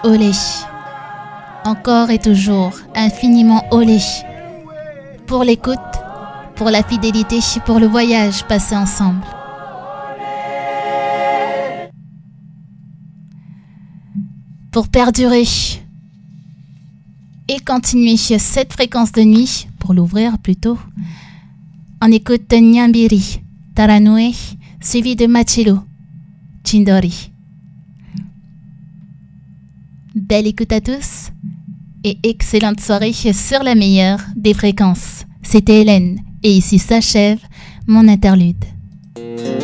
olé. Encore et toujours, infiniment olé. Pour l'écoute, pour la fidélité, pour le voyage passé ensemble. Pour perdurer et continuer cette fréquence de nuit, pour l'ouvrir plutôt, on écoute Nyambiri, Taranue, suivi de Machilo, Chindori. Belle écoute à tous et excellente soirée sur la meilleure des fréquences. C'était Hélène et ici s'achève mon interlude.